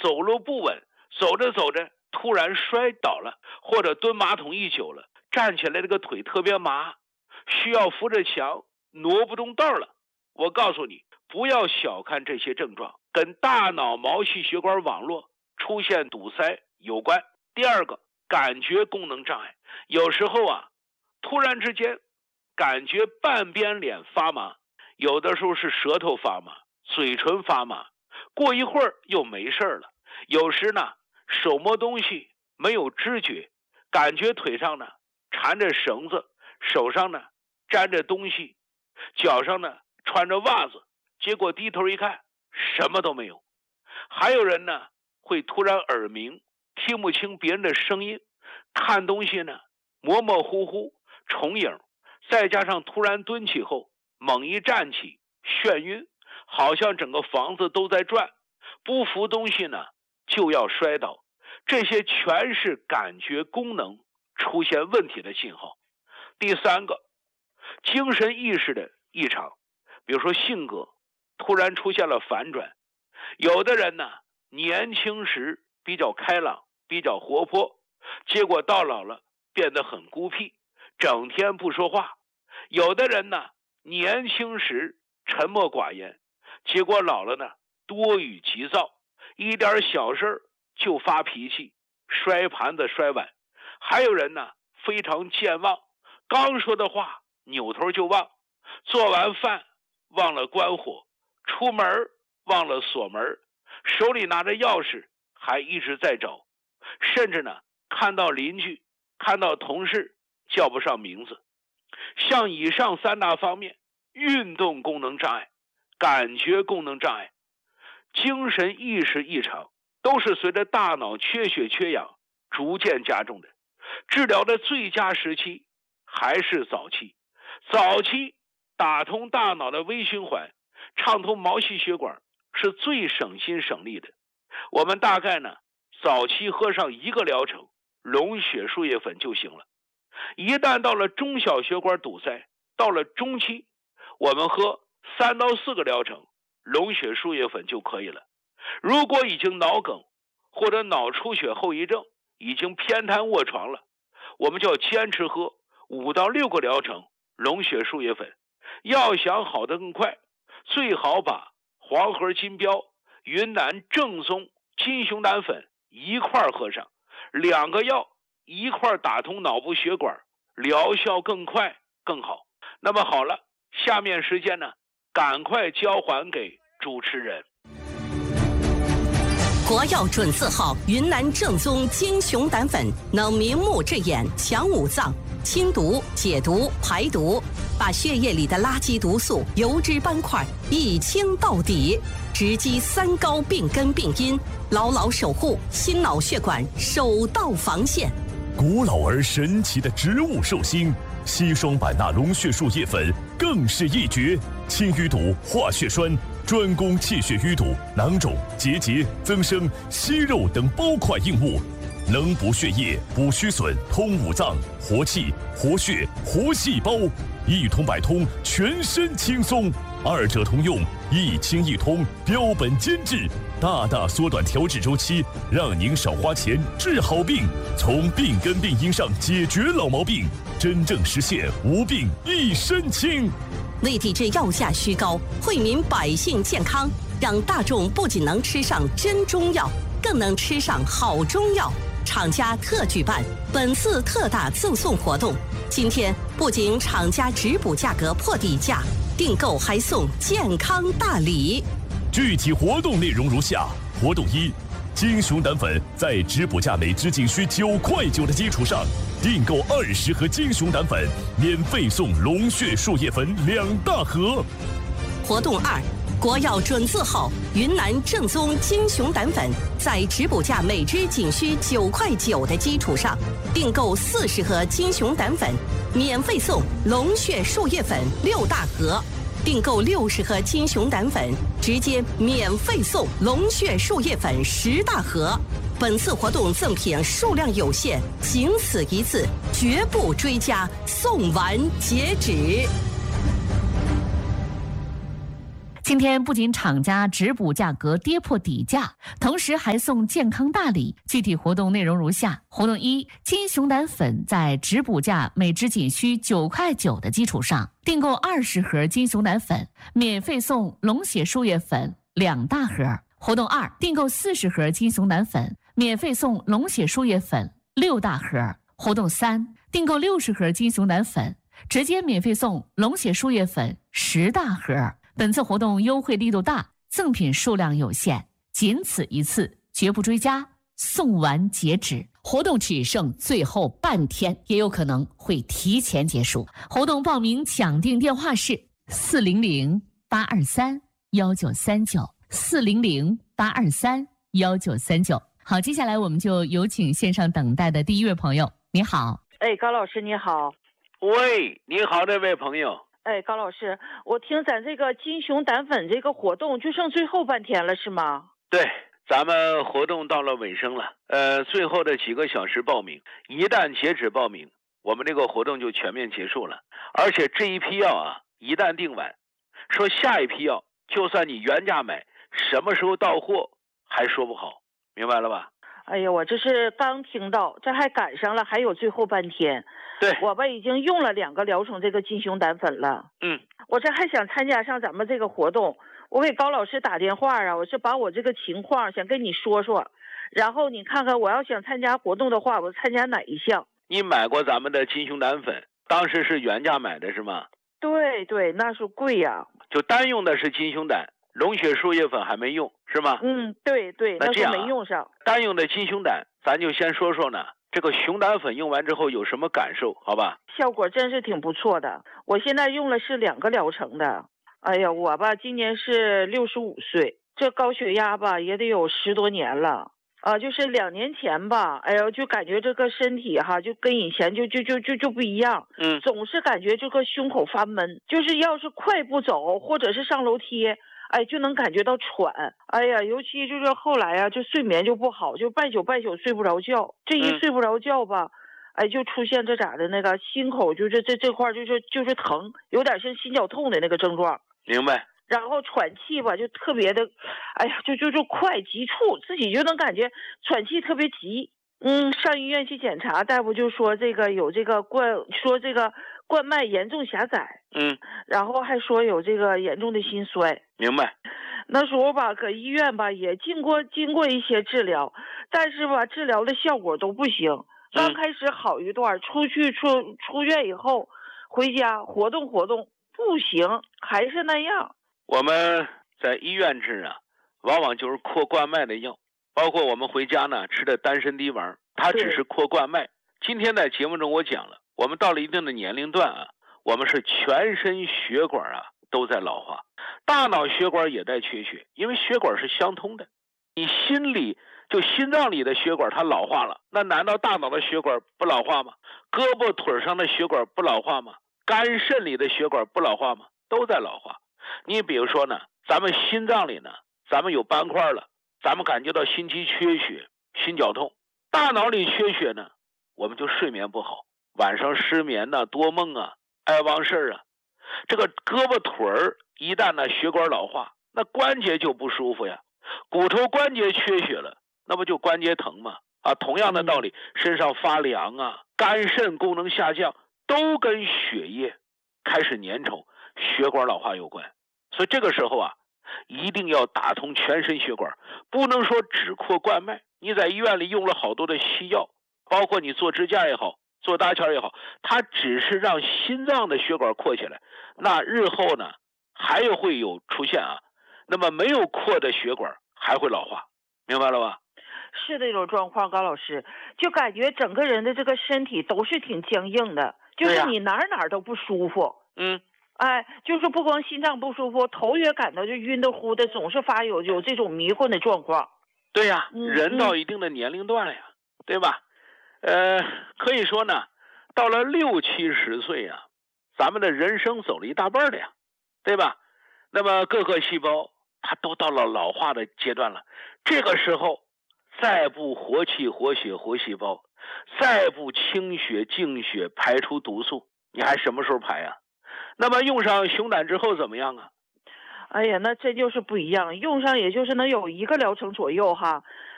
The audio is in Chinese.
走路不稳，走着走着突然摔倒了，或者蹲马桶一久了，站起来这个腿特别麻，需要扶着墙，挪不动道了。我告诉你，不要小看这些症状，跟大脑毛细血管网络出现堵塞有关。第二个，感觉功能障碍，有时候突然之间感觉半边脸发麻，有的时候是舌头发麻，嘴唇发麻，过一会儿又没事了。有时呢，手摸东西没有知觉，感觉腿上呢缠着绳子，手上呢沾着东西，脚上呢穿着袜子，结果低头一看什么都没有。还有人呢会突然耳鸣，听不清别人的声音，看东西呢模模糊糊，重影，再加上突然蹲起后猛一站起，眩晕，好像整个房子都在转，不扶东西呢就要摔倒。这些全是感觉功能出现问题的信号。第三个，精神意识的异常，比如说性格突然出现了反转。有的人呢年轻时比较开朗，比较活泼，结果到老了变得很孤僻，整天不说话。有的人呢年轻时沉默寡言，结果老了呢多语急躁，一点小事就发脾气，摔盘子摔碗。还有人呢非常健忘，刚说的话扭头就忘，做完饭忘了关火，出门忘了锁门，手里拿着钥匙还一直在找，甚至呢看到邻居，看到同事叫不上名字。像以上三大方面，运动功能障碍、感觉功能障碍、精神意识异常，都是随着大脑缺血缺氧逐渐加重的。治疗的最佳时期还是早期，早期打通大脑的微循环，畅通毛细血管是最省心省力的。我们大概呢早期喝上1个疗程龙血树叶粉就行了。一旦到了中小血管堵塞，到了中期，我们喝3到4个疗程龙血树叶粉就可以了。如果已经脑梗或者脑出血后遗症，已经偏瘫卧床了，我们就要坚持喝5到6个疗程龙血树叶粉。要想好得更快，最好把黄河金标、云南正宗金熊胆粉一块喝上，2个药一块打通脑部血管，疗效更快更好。那么好了，下面时间呢赶快交还给主持人。 国药准字号云南正宗金熊胆粉，能明目治眼，强五脏，清毒解毒排毒，把血液里的垃圾毒素、油脂斑块一清到底，直击3高病根病因，牢牢守护心脑血管首道防线。 古老而神奇的植物寿星硒霜版纳龙血树叶粉更是一绝，清淤堵、化血栓，专攻气血淤堵、囊肿、结节、增生、息肉等包块硬物，能补血液、补虚损、通五脏、活气、活血、活细胞，一通百通，全身轻松。2者通用，一清一通，标本兼治，大大缩短调治周期，让您少花钱治好病，从病根病因上解决老毛病，真正实现无病一身轻。 为抵制药价虚高，惠民百姓健康，让大众不仅能吃上真中药，更能吃上好中药。厂家特举办本次特大赠送活动，今天不仅厂家直补价格破底价，订购还送健康大礼。 具体活动内容如下：活动1，金熊胆粉在直补价每支仅需9块9的基础上，订购20盒金熊胆粉，免费送龙血树叶粉2大盒。 活动2，国药准字号云南正宗金熊胆粉，在直补价每支仅需9块9的基础上，订购40盒金熊胆粉，免费送龙血树叶粉6大盒。订购60盒金熊胆粉，直接免费送龙血树叶粉10大盒。本次活动赠品数量有限，仅此一次，绝不追加，送完截止。 今天不仅厂家直补价格跌破底价，同时还送健康大礼。具体活动内容如下：活动1，金熊胆粉在直补价每支仅需9块9的基础上，订购20盒金熊胆粉，免费送龙血树叶粉2大盒。活动2，订购40盒金熊胆粉，免费送龙血树叶粉6大盒。活动3，订购60盒金熊胆粉，直接免费送龙血树叶粉10大盒。本次活动优惠力度大，赠品数量有限，仅此一次，绝不追加，送完截止。活动只剩最后半天，也有可能会提前结束。活动报名抢订电话是400-823-1939，400-823-1939。好，接下来我们就有请线上等待的第一位朋友。你好。 高老师你好。 喂，你好，这位朋友。 高老师，我听咱这个金熊胆粉这个活动就剩最后半天了，是吗？ 对，咱们活动到了尾声了，最后的几个小时报名，一旦截止报名，我们这个活动就全面结束了。而且这一批药啊，一旦订完，说下一批药，就算你原价买，什么时候到货还说不好，明白了吧？ 哎呀，我这是刚听到，这还赶上了，还有最后半天。 对， 我吧已经用了2个疗程这个金熊胆粉了。我这还想参加上咱们这个活动，我给高老师打电话啊，我是把我这个情况想跟你说说，然后你看看我要想参加活动的话，我参加哪一项？ 你买过咱们的金熊胆粉，当时是原价买的是吗？ 对对，那是贵呀。 就单用的是金熊胆，龙血树叶粉还没用是吗？ 对对，那是没用上。 单用的金熊胆，咱就先说说呢，这个熊胆粉用完之后有什么感受，好吧？ 效果真是挺不错的，我现在用了是2个疗程的。哎呀，我吧今年是65岁，这高血压吧也得有10多年了。就是2年前吧，哎呀，就感觉这个身体哈，就跟以前就不一样。总是感觉这个胸口发闷，就是要是快步走或者是上楼梯，就能感觉到喘。哎呀，尤其就是后来啊，就睡眠就不好，就半宿睡不着觉。这一睡不着觉吧，就出现这咋的那个心口就是这块就是疼，有点像心绞痛的那个症状。 明白。 然后喘气吧，就特别的，哎呀，就快急促，自己就能感觉喘气特别急。上医院去检查，大夫就说这个有这个冠脉严重狭窄。然后还说有这个严重的心衰。 明白。 那时候吧，搁医院吧也经过一些治疗，但是吧治疗的效果都不行。刚开始好一段，出院以后回家活动不行，还是那样。 我们在医院治啊，往往就是扩冠脉的药，包括我们回家呢吃的丹参滴丸，它只是扩冠脉。今天在节目中我讲了，我们到了一定的年龄段啊，我们是全身血管啊都在老化，大脑血管也在缺血，因为血管是相通的。你心脏里的血管它老化了，那难道大脑的血管不老化吗？胳膊腿上的血管不老化吗？肝肾里的血管不老化吗？都在老化。你比如说呢，咱们心脏里呢，咱们有斑块了，咱们感觉到心肌缺血、心绞痛。大脑里缺血呢，我们就睡眠不好，晚上失眠呢，多梦啊，爱忘事啊。这个胳膊腿儿一旦呢血管老化，那关节就不舒服呀。骨头关节缺血了，那不就关节疼吗？同样的道理，身上发凉啊，肝肾功能下降，都跟血液开始粘稠、血管老化有关。所以这个时候啊，一定要打通全身血管，不能说只扩冠脉。你在医院里用了好多的西药，包括你做支架也好，做搭桥也好，它只是让心脏的血管扩起来，那日后呢还会有出现啊，那么没有扩的血管还会老化，明白了吧？ 是这种状况，高老师，就感觉整个人的这个身体都是挺僵硬的，就是你哪儿都不舒服。就是不光心脏不舒服，头也感到就晕的乎的，总是发有这种迷混的状况。 对呀，人到一定的年龄段了呀，对吧？可以说呢，到了60、70岁呀，咱们的人生走了一大半了呀，对吧？那么各个细胞它都到了老化的阶段了，这个时候再不活气、活血、活细胞，再不清血、净血、排出毒素，你还什么时候排呀？那么用上熊胆之后怎么样啊？ 哎呀，那这就是不一样，用上也就是能有1个疗程左右哈。